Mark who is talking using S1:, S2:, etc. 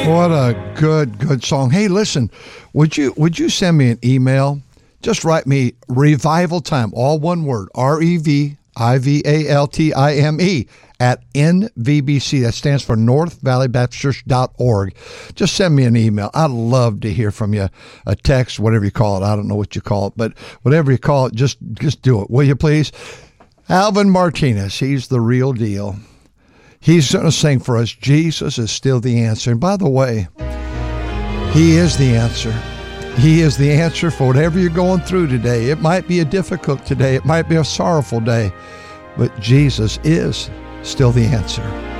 S1: What a good song. Hey, listen, would you send me an email? Just write me Revival Time, all one word, REVIVALTIME at NVBC. That stands for NorthValleyBaptistChurch.org. Just send me an email. I'd love to hear from you. A text, whatever you call it. I don't know what you call it, but whatever you call it, just do it. Will you please? Alvin Martinez, he's the real deal. He's going to sing for us, Jesus is Still the Answer. And by the way, He is the answer. He is the answer for whatever you're going through today. It might be a difficult day. It might be a sorrowful day. But Jesus is still the answer.